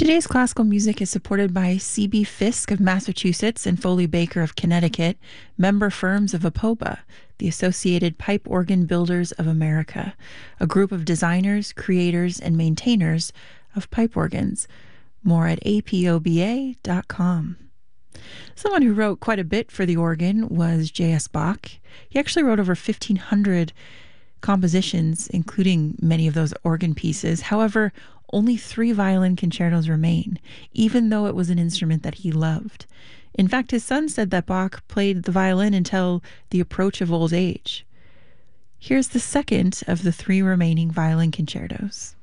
Today's classical music is supported by C.B. Fisk of Massachusetts and Foley Baker of Connecticut, member firms of APOBA, the Associated Pipe Organ Builders of America, a group of designers, creators, and maintainers of pipe organs. More at apoba.com. Someone who wrote quite a bit for the organ was J.S. Bach. He actually wrote over 1,500 compositions, including many of those organ pieces. However, only 3 violin concertos remain, even though it was an instrument that he loved. In fact, his son said that Bach played the violin until the approach of old age. Here's the second of the 3 remaining violin concertos.